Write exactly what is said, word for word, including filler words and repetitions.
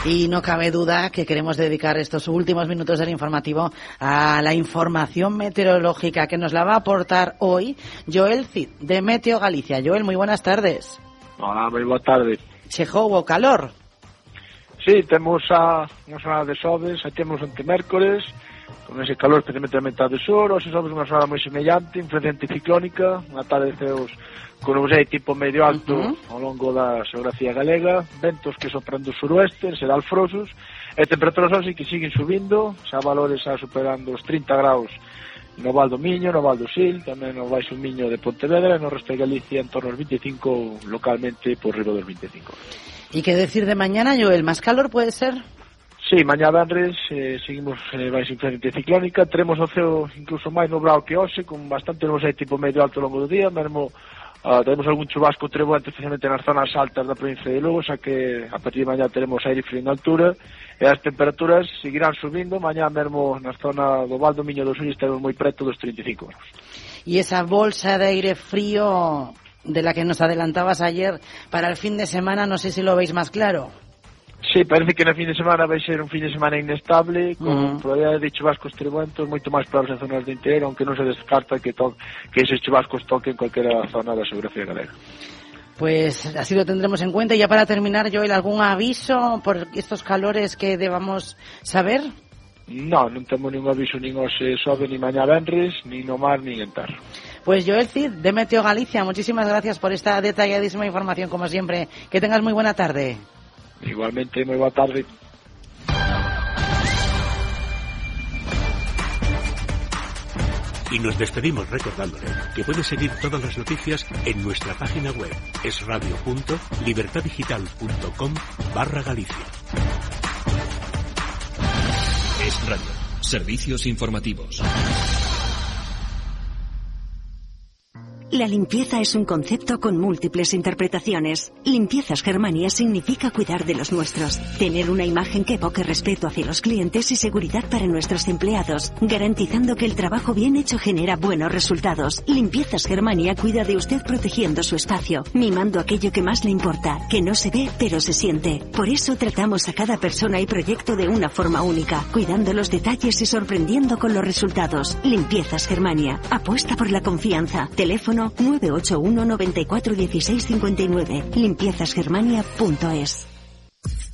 Y no cabe duda que queremos dedicar estos últimos minutos del informativo a la información meteorológica que nos la va a aportar hoy Joel Cid, de Meteo Galicia. Joel, muy buenas tardes. Hola, moi boa tarde. Chegou o calor. Sí, temos a unha semana de sobes, aí temos ante mércores, con ese calor especialmente a metade sur, hoxe sobes unha semana moi semellante, influencia anticiclónica, unha tarde de ceos con un sei tipo medio alto uh-huh. ao longo da xeografía galega, ventos que sopran do suroeste, será alfrosos, e temperaturas hoxe que siguen subindo, xa valores xa superando os trinta graus no Val do Miño, no Val do Sil, tamén no Baixo Miño de Pontevedra, e no resto de Galicia en torno aos vinte e cinco, localmente por riba dos vinte e cinco. ¿Y qué decir de mañana, Joel? ¿Más calor puede ser? Sí, mañá venres eh, seguimos eh, baixo influencia anticiclónica, teremos o ceo incluso máis nublado que hoxe, con bastante nubosidade tipo medio alto ao longo do día, mesmo Uh, tenemos algún chubasco treboante especialmente nas zonas altas da provincia de Lugo, xa que a partir de mañá teremos aire frío na altura e as temperaturas seguirán subindo, mañá mesmo na zona do Val do Miño do Sul estaremos moi preto dos trinta e cinco graus. Y esa bolsa de aire frío de la que nos adelantabas ayer para el fin de semana, no sé si lo veis más claro. Sí, parece que no fin de semana vai ser un fin de semana inestable, con uh-huh. probabilidade de chubascos trebuentos moito máis probables en zonas de interior, aunque non se descarta que, to- que esos chubascos toquen cualquiera zona da xeografía galega. Pues así lo tendremos en cuenta. Y ya para terminar, Joel, ¿algún aviso por estos calores que debamos saber? No, non temos ningún aviso nin hoxe sobe, ni mañá venres, ni no mar, ni en tar. Pues Joel Cid, de Meteo Galicia, muchísimas gracias por esta detalladísima información, como siempre. Que tengas muy buena tarde. Igualmente, muy buena tarde. Y nos despedimos recordándole que puede seguir todas las noticias en nuestra página web esradio punto libertadigital punto com barra Galicia. Es Radio, servicios informativos. La limpieza es un concepto con múltiples interpretaciones. Limpiezas Germania significa cuidar de los nuestros, tener una imagen que evoque respeto hacia los clientes y seguridad para nuestros empleados, garantizando que el trabajo bien hecho genera buenos resultados. Limpiezas Germania cuida de usted protegiendo su espacio, mimando aquello que más le importa, que no se ve pero se siente. Por eso tratamos a cada persona y proyecto de una forma única, cuidando los detalles y sorprendiendo con los resultados. Limpiezas Germania, apuesta por la confianza. Teléfono nueve ocho uno, noventa y cuatro, dieciséis cincuenta y nueve. limpiezas germania punto es.